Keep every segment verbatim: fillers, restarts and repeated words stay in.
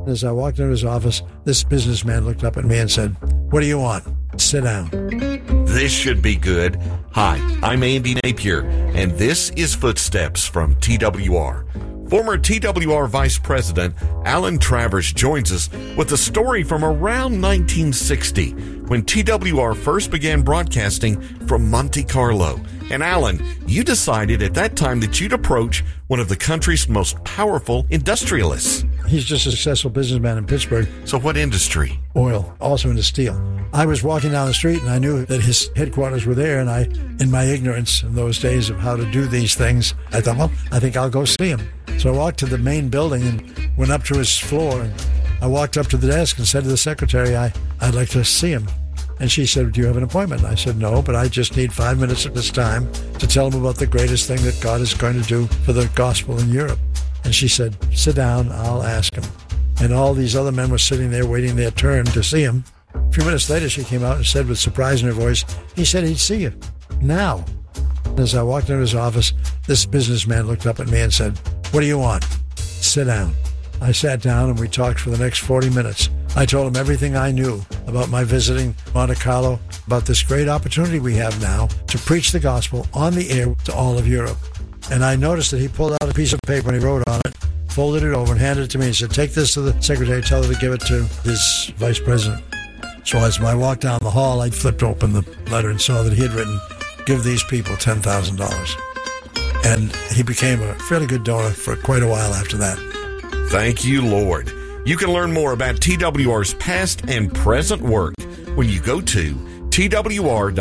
As I walked into his office, this businessman looked up at me and said, "What do you want? Sit down." This should be good. Hi, I'm Andy Napier, and this is Footsteps from T W R. Former T W R Vice President Alan Travers joins us with a story from around nineteen sixty, when T W R first began broadcasting from Monte Carlo. And Alan, you decided at that time that you'd approach one of the country's most powerful industrialists. He's just a successful businessman in Pittsburgh. So what industry? Oil, also into steel. I was walking down the street and I knew that his headquarters were there, and I, in my ignorance in those days of how to do these things, I thought, well, I think I'll go see him. So I walked to the main building and went up to his floor, and I walked up to the desk and said to the secretary, I, I'd like to see him. And she said, "Do you have an appointment?" I said, "No, but I just need five minutes of his time to tell him about the greatest thing that God is going to do for the gospel in Europe." And she said, "Sit down, I'll ask him." And all these other men were sitting there waiting their turn to see him. A few minutes later, she came out and said with surprise in her voice, he said he'd see you now. As I walked into his office, this businessman looked up at me and said, "What do you want? Sit down." I sat down and we talked for the next forty minutes. I told him everything I knew about my visiting Monte Carlo, about this great opportunity we have now to preach the gospel on the air to all of Europe. And I noticed that he pulled out a piece of paper and he wrote on it, folded it over and handed it to me and said, "Take this to the secretary, tell her to give it to his vice president." So as I walked down the hall, I flipped open the letter and saw that he had written, "Give these people ten thousand dollars. And he became a fairly good donor for quite a while after that. Thank you, Lord. You can learn more about T W R's past and present work when you go to twr.org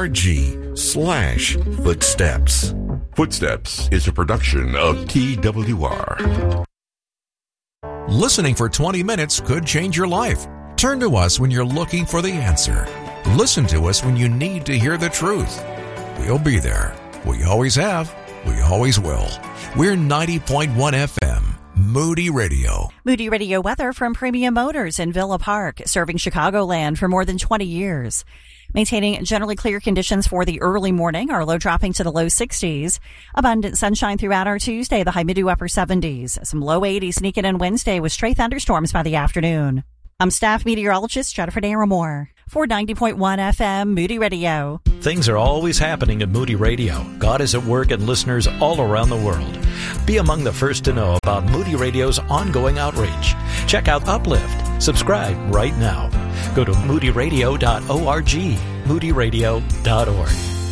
slash footsteps. Footsteps is a production of T W R. Listening for twenty minutes could change your life. Turn to us when you're looking for the answer. Listen to us when you need to hear the truth. We'll be there. We always have. We always will. We're ninety point one F M. Moody Radio. Moody Radio weather from Premium Motors in Villa Park, serving Chicagoland for more than twenty years. Maintaining generally clear conditions for the early morning, our low dropping to the low sixties. Abundant sunshine throughout our Tuesday, the high mid to upper seventies. Some low eighties sneaking in Wednesday with stray thunderstorms by the afternoon. I'm staff meteorologist Jennifer Naramore for ninety point one F M Moody Radio. Things are always happening at Moody Radio. God is at work in listeners all around the world. Be among the first to know about Moody Radio's ongoing outreach. Check out Uplift. Subscribe right now. Go to moody radio dot org, moody radio dot org.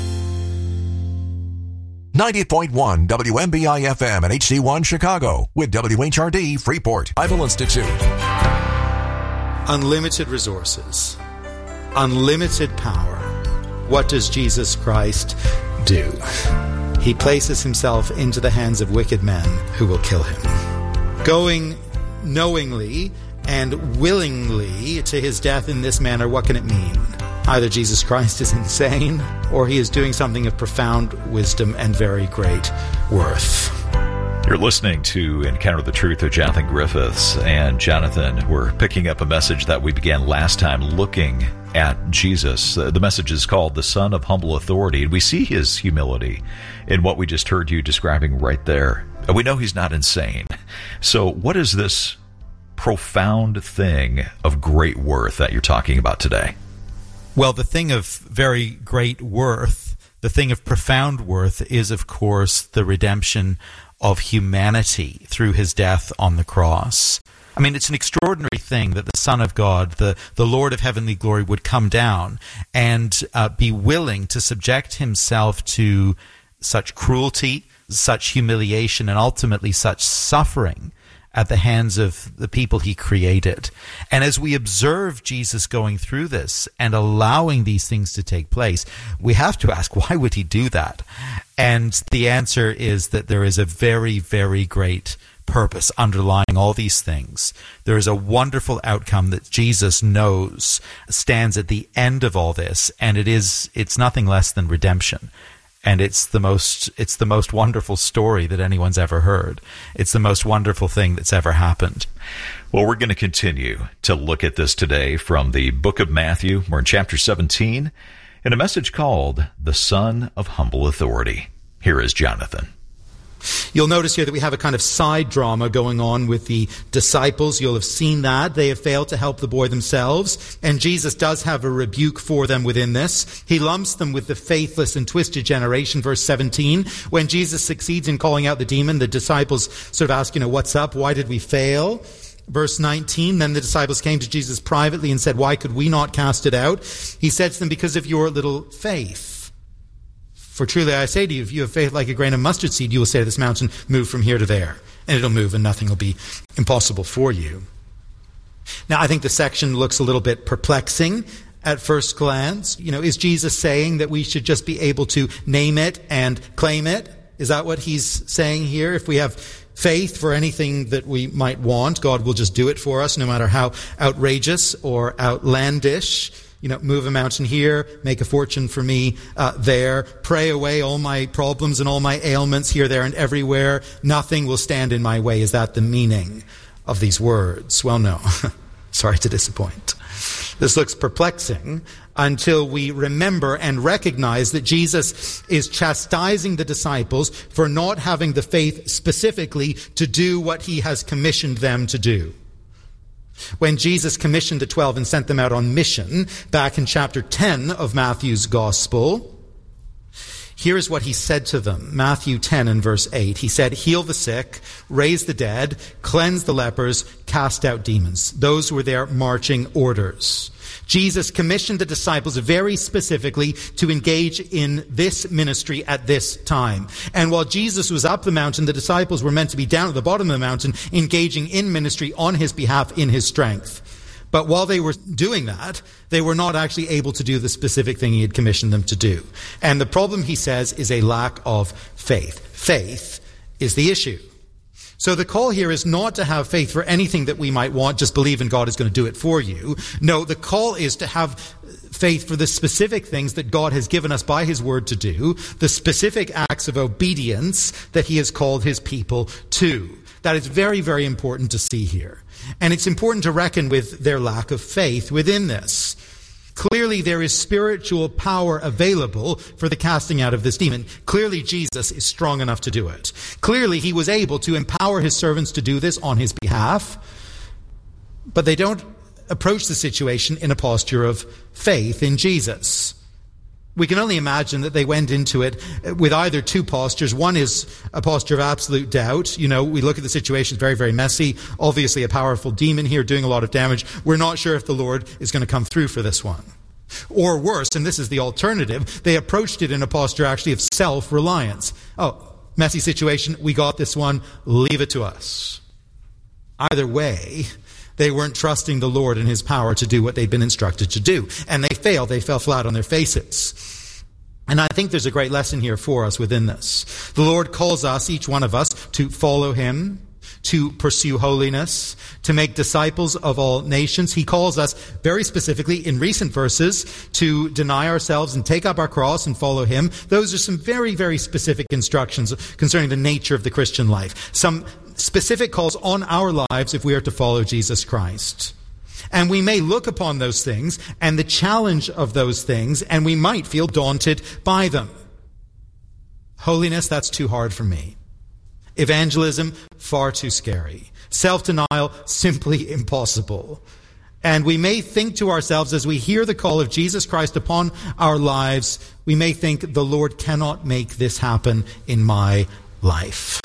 ninety point one W M B I F M and H C one Chicago with W H R D Freeport Bible Institute. Unlimited resources, unlimited power. What does Jesus Christ do? He places himself into the hands of wicked men who will kill him. Going knowingly and willingly to his death in this manner, what can it mean? Either Jesus Christ is insane, or he is doing something of profound wisdom and very great worth. You're listening to Encounter the Truth with Jonathan Griffiths. And Jonathan, we're picking up a message that we began last time, looking at Jesus. Uh, the message is called The Son of Humble Authority, and we see his humility in what we just heard you describing right there. And we know he's not insane. So what is this profound thing of great worth that you're talking about today? Well, the thing of very great worth, the thing of profound worth is, of course, the redemption of humanity through his death on the cross. I mean, it's an extraordinary thing that the Son of God, the, the Lord of heavenly glory, would come down and uh, be willing to subject himself to such cruelty, such humiliation, and ultimately such suffering at the hands of the people he created. And as we observe Jesus going through this and allowing these things to take place, we have to ask, why would he do that? And the answer is that there is a very, very great purpose underlying all these things. There is a wonderful outcome that Jesus knows stands at the end of all this, and it is it's nothing less than redemption. And it's the most it's the most wonderful story that anyone's ever heard. It's the most wonderful thing that's ever happened. Well, we're going to continue to look at this today from the book of Matthew. We're in chapter seventeen, in a message called The Son of Humble Authority. Here is Jonathan. You'll notice here that we have a kind of side drama going on with the disciples. You'll have seen that. They have failed to help the boy themselves, and Jesus does have a rebuke for them within this. He lumps them with the faithless and twisted generation, verse seventeen. When Jesus succeeds in calling out the demon, the disciples sort of ask, you know, what's up? Why did we fail? Verse nineteen, then the disciples came to Jesus privately and said, why could we not cast it out? He said to them, because of your little faith. For truly I say to you, if you have faith like a grain of mustard seed, you will say to this mountain, move from here to there. And it'll move and nothing will be impossible for you. Now, I think the section looks a little bit perplexing at first glance. You know, is Jesus saying that we should just be able to name it and claim it? Is that what he's saying here? If we have faith for anything that we might want, God will just do it for us, no matter how outrageous or outlandish. You know, move a mountain here, make a fortune for me uh, there, pray away all my problems and all my ailments here, there, and everywhere. Nothing will stand in my way. Is that the meaning of these words? Well, no. Sorry to disappoint. This looks perplexing until we remember and recognize that Jesus is chastising the disciples for not having the faith specifically to do what he has commissioned them to do. When Jesus commissioned the twelve and sent them out on mission, back in chapter ten of Matthew's Gospel, here's what he said to them. Matthew ten and verse eight. He said, heal the sick, raise the dead, cleanse the lepers, cast out demons. Those were their marching orders. Jesus commissioned the disciples very specifically to engage in this ministry at this time. And while Jesus was up the mountain, the disciples were meant to be down at the bottom of the mountain, engaging in ministry on his behalf in his strength. But while they were doing that, they were not actually able to do the specific thing he had commissioned them to do. And the problem, he says, is a lack of faith. Faith is the issue. So the call here is not to have faith for anything that we might want, just believe in God is going to do it for you. No, the call is to have faith for the specific things that God has given us by his word to do, the specific acts of obedience that he has called his people to. That is very, very important to see here. And it's important to reckon with their lack of faith within this. Clearly, there is spiritual power available for the casting out of this demon. Clearly, Jesus is strong enough to do it. Clearly, he was able to empower his servants to do this on his behalf. But they don't approach the situation in a posture of faith in Jesus. We can only imagine that they went into it with either two postures. One is a posture of absolute doubt. You know, we look at the situation, it's very, very messy. Obviously a powerful demon here doing a lot of damage. We're not sure if the Lord is going to come through for this one. Or worse, and this is the alternative, they approached it in a posture actually of self-reliance. Oh, messy situation, we got this one, leave it to us. Either way, they weren't trusting the Lord and his power to do what they'd been instructed to do. And they failed. They fell flat on their faces. And I think there's a great lesson here for us within this. The Lord calls us, each one of us, to follow him, to pursue holiness, to make disciples of all nations. He calls us very specifically in recent verses to deny ourselves and take up our cross and follow him. Those are some very, very specific instructions concerning the nature of the Christian life. Some specific calls on our lives if we are to follow Jesus Christ. And we may look upon those things and the challenge of those things, and we might feel daunted by them. Holiness, that's too hard for me. Evangelism, far too scary. Self-denial, simply impossible. And we may think to ourselves as we hear the call of Jesus Christ upon our lives, we may think the Lord cannot make this happen in my life.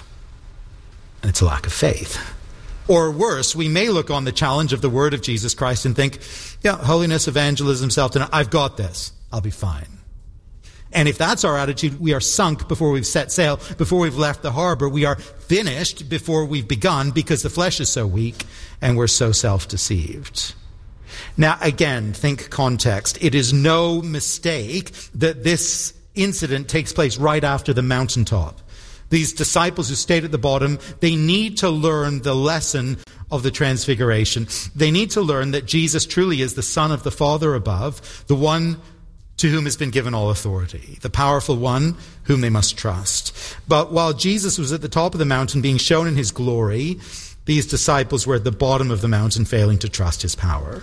And it's a lack of faith. Or worse, we may look on the challenge of the word of Jesus Christ and think, yeah, holiness, evangelism, self-denial, I've got this. I'll be fine. And if that's our attitude, we are sunk before we've set sail, before we've left the harbor. We are finished before we've begun because the flesh is so weak and we're so self-deceived. Now, again, think context. It is no mistake that this incident takes place right after the mountaintop. These disciples who stayed at the bottom, they need to learn the lesson of the transfiguration. They need to learn that Jesus truly is the Son of the Father above, the one to whom has been given all authority, the powerful one whom they must trust. But while Jesus was at the top of the mountain being shown in his glory, these disciples were at the bottom of the mountain failing to trust his power.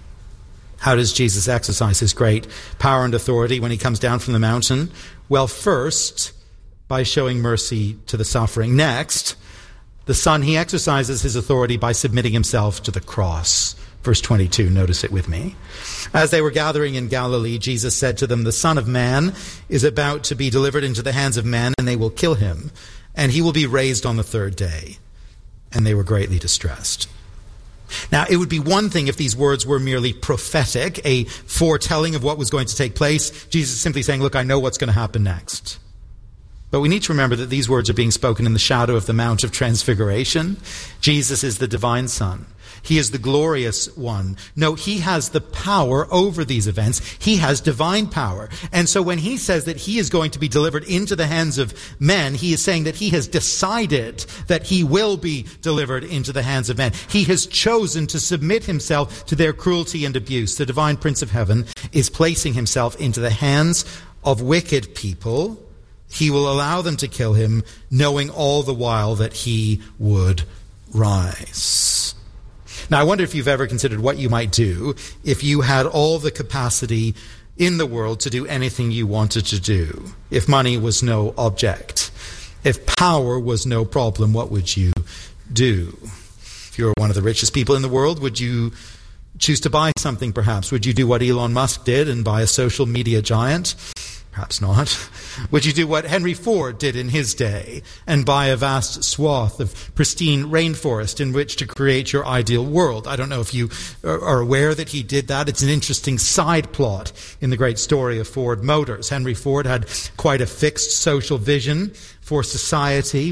How does Jesus exercise his great power and authority when he comes down from the mountain? Well, first, by showing mercy to the suffering. Next, the Son, he exercises his authority by submitting himself to the cross. Verse twenty-two, notice it with me. As they were gathering in Galilee, Jesus said to them, "The Son of Man is about to be delivered into the hands of men, and they will kill him, and he will be raised on the third day." And they were greatly distressed. Now, it would be one thing if these words were merely prophetic, a foretelling of what was going to take place. Jesus simply saying, look, I know what's going to happen next. But we need to remember that these words are being spoken in the shadow of the Mount of Transfiguration. Jesus is the divine Son. He is the glorious one. No, he has the power over these events. He has divine power. And so when he says that he is going to be delivered into the hands of men, he is saying that he has decided that he will be delivered into the hands of men. He has chosen to submit himself to their cruelty and abuse. The divine Prince of Heaven is placing himself into the hands of wicked people. He will allow them to kill him, knowing all the while that he would rise. Now, I wonder if you've ever considered what you might do if you had all the capacity in the world to do anything you wanted to do. If money was no object, if power was no problem, what would you do? If you were one of the richest people in the world, would you choose to buy something perhaps? Would you do what Elon Musk did and buy a social media giant? Perhaps not. Would you do what Henry Ford did in his day and buy a vast swath of pristine rainforest in which to create your ideal world? I don't know if you are aware that he did that. It's an interesting side plot in the great story of Ford Motors. Henry Ford had quite a fixed social vision for society.